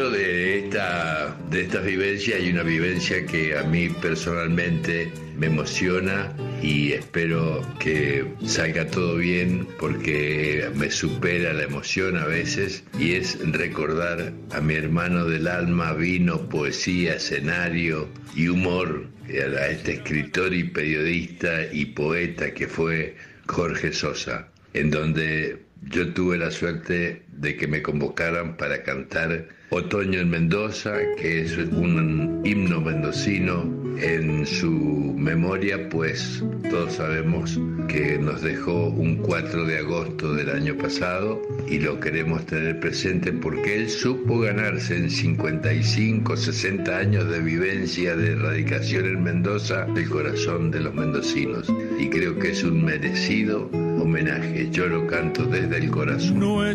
De estas vivencias hay una vivencia que a mí personalmente me emociona y espero que salga todo bien porque me supera la emoción a veces, y es recordar a mi hermano del alma, vino, poesía, escenario y humor, a este escritor y periodista y poeta que fue Jorge Sosa, en donde yo tuve la suerte de que me convocaran para cantar Otoño en Mendoza, que es un himno mendocino en su memoria, pues todos sabemos que nos dejó un 4 de agosto del año pasado y lo queremos tener presente porque él supo ganarse en 55, 60 años de vivencia, de radicación en Mendoza, el corazón de los mendocinos, y creo que es un merecido homenaje. Yo lo canto desde el corazón.